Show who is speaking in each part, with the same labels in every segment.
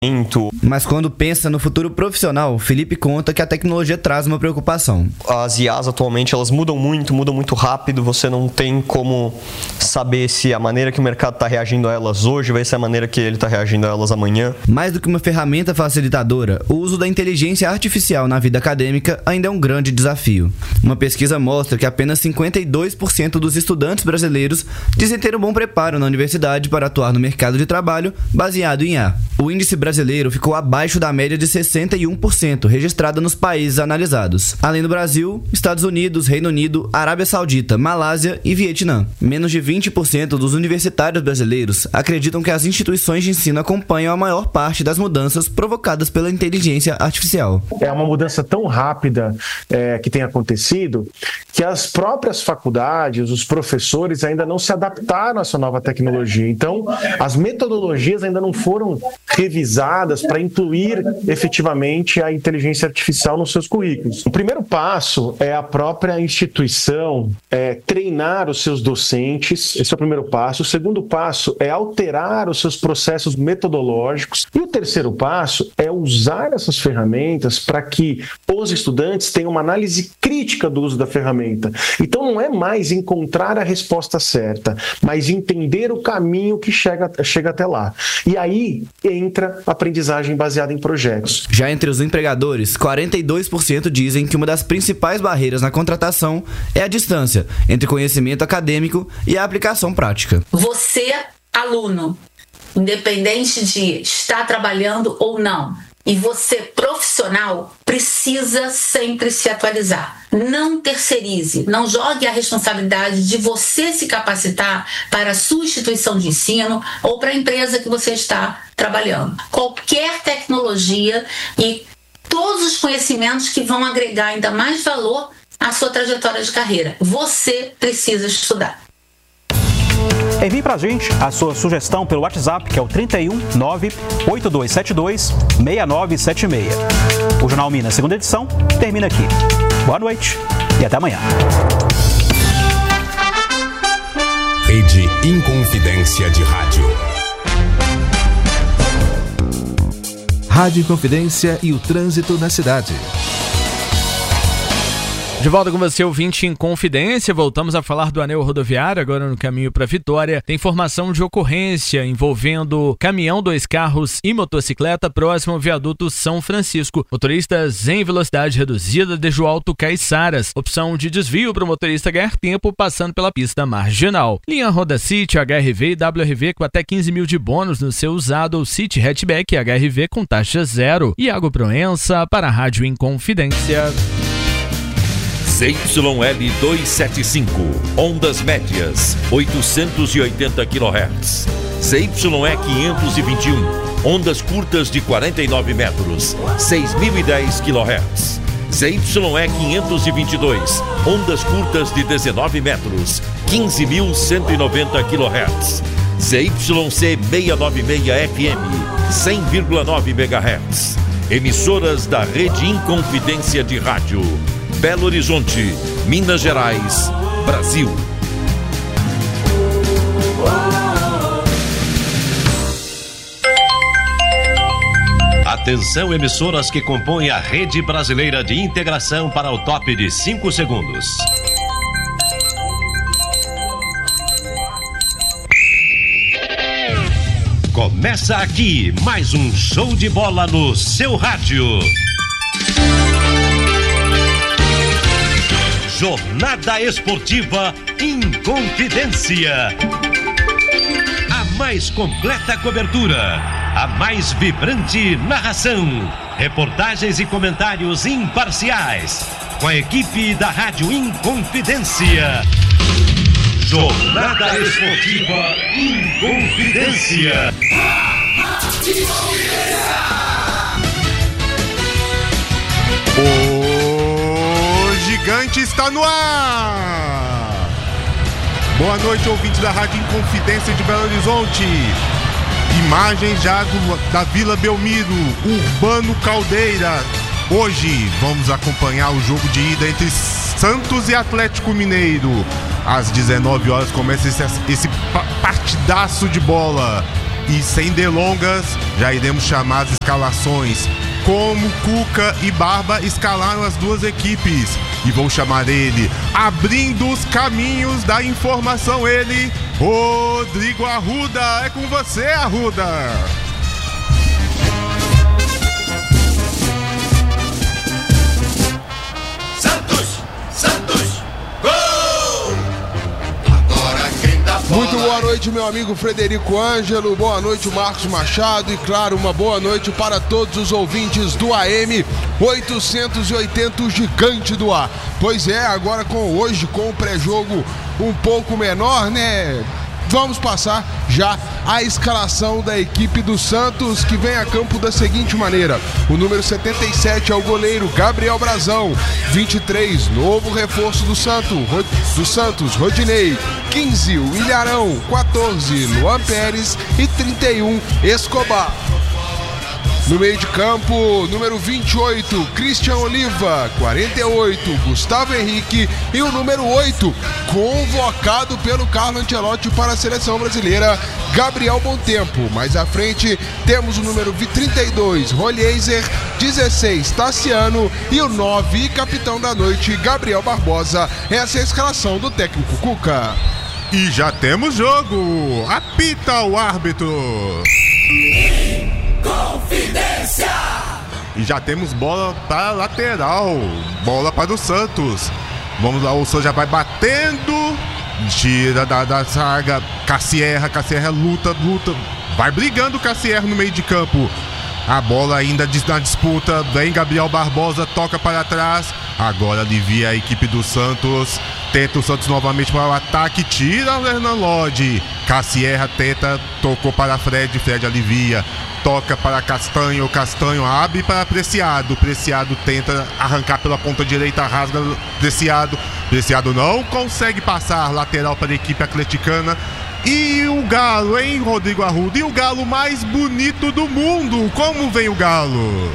Speaker 1: Mas quando pensa no futuro profissional, Felipe conta que a tecnologia traz uma preocupação.
Speaker 2: As IAs atualmente, elas mudam muito rápido, você não tem como saber se a maneira que o mercado está reagindo a elas hoje vai ser a maneira que ele está reagindo a elas amanhã.
Speaker 1: Mais do que uma ferramenta facilitadora, o uso da inteligência artificial na vida acadêmica ainda é um grande desafio. Uma pesquisa mostra que apenas 52% dos estudantes brasileiros dizem ter um bom preparo na universidade para atuar no mercado de trabalho baseado em IA. O índice brasileiro ficou abaixo da média de 61% registrada nos países analisados. Além do Brasil, Estados Unidos, Reino Unido, Arábia Saudita, Malásia e Vietnã. Menos de 20% dos universitários brasileiros acreditam que as instituições de ensino acompanham a maior parte das mudanças provocadas pela inteligência artificial.
Speaker 3: É uma mudança tão rápida que tem acontecido que as próprias faculdades, os professores ainda não se adaptaram a essa nova tecnologia. Então, as metodologias ainda não foram revisadas para incluir efetivamente a inteligência artificial nos seus currículos. O primeiro passo é a própria instituição treinar os seus docentes, esse é o primeiro passo. O segundo passo é alterar os seus processos metodológicos. E o terceiro passo é usar essas ferramentas para que os estudantes tenham uma análise crítica do uso da ferramenta. Então não é mais encontrar a resposta certa, mas entender o caminho que chega até lá. E aí entra a aprendizagem baseada em projetos.
Speaker 1: Já entre os empregadores, 42% dizem que uma das principais barreiras na contratação é a distância entre conhecimento acadêmico e a aplicação prática.
Speaker 4: Você, aluno, independente de estar trabalhando ou não, e você, profissional, precisa sempre se atualizar. Não terceirize, não jogue a responsabilidade de você se capacitar para a sua instituição de ensino ou para a empresa que você está trabalhando. Qualquer tecnologia e todos os conhecimentos que vão agregar ainda mais valor à sua trajetória de carreira. Você precisa estudar.
Speaker 5: Envie pra gente a sua sugestão pelo WhatsApp, que é o 31 98272 6976. O Jornal Minas, segunda edição, termina aqui. Boa noite e até amanhã.
Speaker 6: Rede Inconfidência de Rádio.
Speaker 7: Rádio Inconfidência e o trânsito na cidade.
Speaker 8: De volta com você, ouvinte em Confidência. Voltamos a falar do anel rodoviário, agora no caminho para Vitória. Tem informação de ocorrência envolvendo caminhão, 2 carros e motocicleta próximo ao viaduto São Francisco. Motoristas em velocidade reduzida desde o Alto Caiçaras. Opção de desvio para o motorista ganhar tempo passando pela pista marginal. Linha Honda City, HRV e WRV com até 15 mil de bônus no seu usado ou City Hatchback HRV com taxa zero. Iago Proença para a Rádio Inconfidência.
Speaker 9: ZYL 275, ondas médias, 880 kHz. ZYE 521, ondas curtas de 49 metros, 6.010 kHz. ZYE 522, ondas curtas de 19 metros, 15.190 kHz. ZYC 696 FM, 100,9 MHz. Emissoras da Rede Inconfidência de Rádio. Belo Horizonte, Minas Gerais, Brasil.
Speaker 10: Atenção, emissoras que compõem a Rede Brasileira de Integração para o top de 5 segundos. Começa aqui mais um show de bola no seu rádio. Jornada Esportiva Inconfidência. A mais completa cobertura, a mais vibrante narração, reportagens e comentários imparciais, com a equipe da Rádio Inconfidência. Jornada Esportiva Inconfidência.
Speaker 11: O gigante está no ar! Boa noite, ouvintes da Rádio Inconfidência de Belo Horizonte. Imagens já da Vila Belmiro, Urbano Caldeira. Hoje vamos acompanhar o jogo de ida entre Santos e Atlético Mineiro. Às 19 horas começa esse partidaço de bola. E sem delongas, já iremos chamar as escalações. Como Cuca e Barba escalaram as duas equipes. E vou chamar ele, abrindo os caminhos da informação, ele, Rodrigo Arruda. É com você, Arruda.
Speaker 12: Santos, gol! Agora quem dá bola...
Speaker 13: Muito boa noite, meu amigo Frederico Ângelo, boa noite, Marcos Machado, e claro, uma boa noite para todos os ouvintes do AM 880, o gigante do ar. Pois é, agora hoje com o pré-jogo um pouco menor, né? Vamos passar já a escalação da equipe do Santos, que vem a campo da seguinte maneira: o número 77 é o goleiro Gabriel Brazão, 23, novo reforço do Santos, Rodinei, 15, o Ilharão, 14, Luan Pérez e 31, Escobar. No meio de campo, número 28, Christian Oliva, 48, Gustavo Henrique e o número 8, convocado pelo Carlo Ancelotti para a seleção brasileira, Gabriel Bontempo. Mais à frente, temos o número 32, Rolheiser, 16, Tassiano e o 9, capitão da noite, Gabriel Barbosa. Essa é a escalação do técnico Cuca.
Speaker 11: E já temos jogo. Apita o árbitro.
Speaker 12: Confidência!
Speaker 11: E já temos bola para a lateral. Bola para o Santos. Vamos lá, o Santos já vai batendo. Tira da zaga. Cassierra luta. Vai brigando o Cassierra no meio de campo. A bola ainda na disputa. Vem Gabriel Barbosa, toca para trás. Agora alivia a equipe do Santos. Tenta o Santos novamente para o ataque. Tira o Hernan Lodge. Cassierra tenta, tocou para Fred alivia. Toca para Castanho abre para Preciado tenta arrancar pela ponta direita, rasga Preciado não consegue passar, lateral para a equipe atleticana. E o Galo, hein, Rodrigo Arruda? E o Galo mais bonito do mundo, como vem o Galo?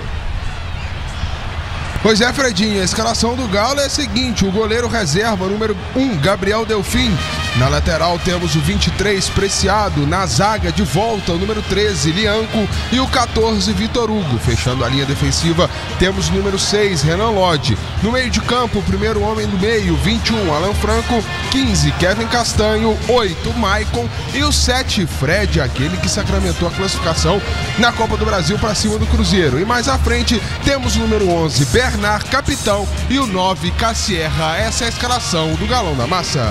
Speaker 13: Pois é, Fredinho, a escalação do Galo é a seguinte: o goleiro reserva, número 1, Gabriel Delfim. Na lateral temos o 23, Preciado. Na zaga, de volta, o número 13, Lianco. E o 14, Vitor Hugo. Fechando a linha defensiva, temos o número 6, Renan Lodge. No meio de campo, o primeiro homem do meio, 21, Alan Franco. 15, Kevin Castanho. 8, Maicon. E o 7, Fred, aquele que sacramentou a classificação na Copa do Brasil para cima do Cruzeiro. E mais à frente, temos o número 11, Bernard, capitão. E o 9, Cassierra. Essa é a escalação do Galão da Massa.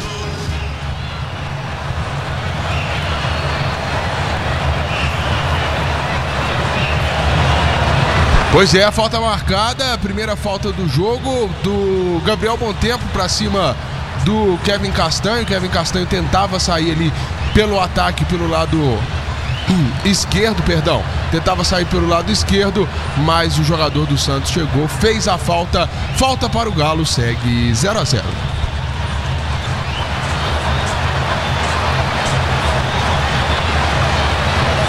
Speaker 13: Pois é, a falta marcada, a primeira falta do jogo, do Gabriel Bontempo para cima do Kevin Castanho. Kevin Castanho tentava sair ali pelo ataque, pelo lado esquerdo, tentava sair pelo lado esquerdo, mas o jogador do Santos chegou, fez a falta para o Galo, segue 0-0.